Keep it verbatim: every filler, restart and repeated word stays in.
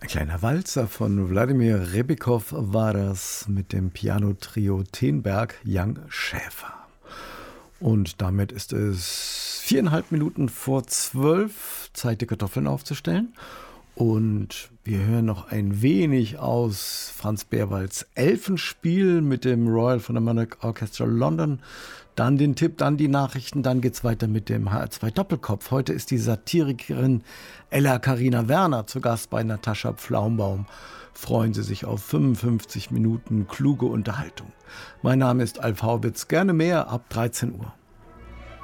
Ein kleiner Walzer von Wladimir Rebikow war das mit dem Piano-Trio Tenberg Young Schäfer. Und damit ist es viereinhalb Minuten vor zwölf, Zeit, die Kartoffeln aufzustellen. Und wir hören noch ein wenig aus Franz Berwalds Elfenspiel mit dem Royal Philharmonic Orchestra London. Dann den Tipp, dann die Nachrichten, dann geht's weiter mit dem H R zwei Doppelkopf. Heute ist die Satirikerin Ella Carina Werner zu Gast bei Natascha Pflaumbaum. Freuen Sie sich auf fünfundfünfzig Minuten kluge Unterhaltung. Mein Name ist Alf Haubitz, gerne mehr ab dreizehn Uhr.